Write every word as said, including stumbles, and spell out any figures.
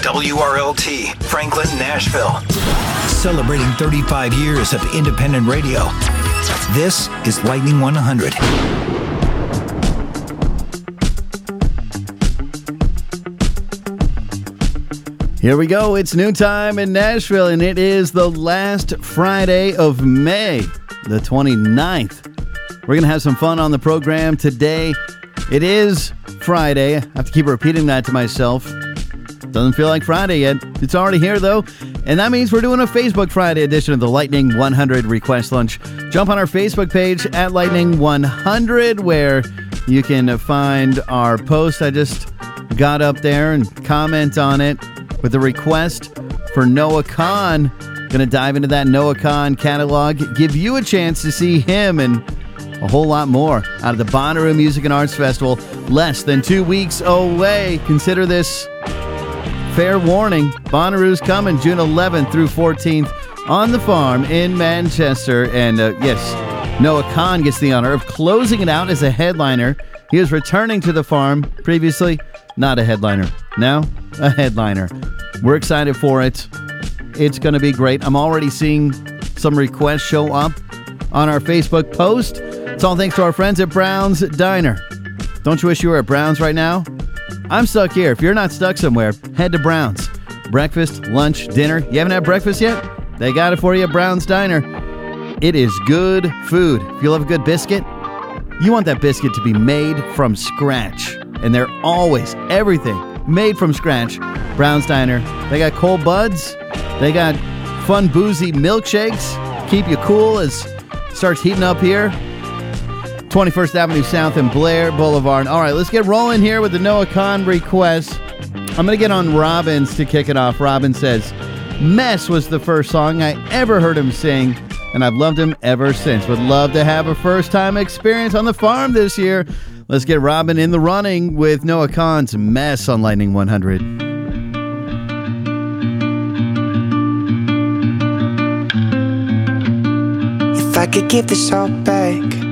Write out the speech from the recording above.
W R L T, Franklin, Nashville. Celebrating thirty-five years of independent radio. This is Lightning one hundred. Here we go. It's noontime in Nashville, and it is the last Friday of May, the twenty-ninth. We're going to have some fun on the program today. It is Friday. I have to keep repeating that to myself. Doesn't feel like Friday yet. It's already here, though. And that means we're doing a Facebook Friday edition of the Lightning one hundred Request Lunch. Jump on our Facebook page at Lightning one hundred, where you can find our post I just got up there and comment on it with a request for Noah Kahan. Going to dive into that Noah Kahan catalog, give you a chance to see him and a whole lot more out of the Bonnaroo Music and Arts Festival, less than two weeks away. Consider this fair warning. Bonnaroo's coming June eleventh through fourteenth on the Farm in Manchester. And uh, yes, Noah Kahan gets the honor of closing it out as a headliner. He was returning to the Farm previously, not a headliner. Now, a headliner. We're excited for it. It's going to be great. I'm already seeing some requests show up on our Facebook post. It's all thanks to our friends at Brown's Diner. Don't you wish you were at Brown's right now? I'm stuck here. If you're not stuck somewhere, head to Brown's. Breakfast, lunch, dinner. You haven't had breakfast yet? They got it for you at Brown's Diner. It is good food. If you love a good biscuit, you want that biscuit to be made from scratch. And they're always, everything, made from scratch. Brown's Diner. They got cold buds. They got fun, boozy milkshakes. Keep you cool as it starts heating up here. twenty-first Avenue South and Blair Boulevard. All right, let's get rolling here with the Noah Kahan request. I'm going to get on Robbins to kick it off. Robin says, Mess was the first song I ever heard him sing, and I've loved him ever since. Would love to have a first-time experience on the Farm this year. Let's get Robin in the running with Noah Kahan's Mess on Lightning one hundred. If I could give this all back,